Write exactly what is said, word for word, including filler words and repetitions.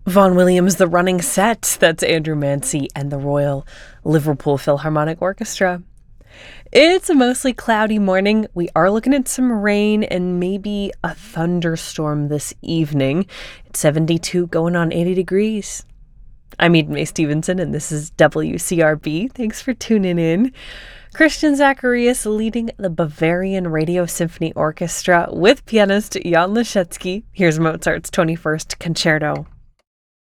Vaughan Williams, The Running Set. That's Andrew Mancy and the Royal Liverpool Philharmonic Orchestra. It's a mostly cloudy morning. We are looking at some rain and maybe a thunderstorm this evening. It's seventy-two going on eighty degrees. I'm Eden May Stevenson, and this is W C R B. Thanks for tuning in. Christian Zacharias leading the Bavarian Radio Symphony Orchestra with pianist Jan Leschetski. Here's Mozart's twenty-first Concerto.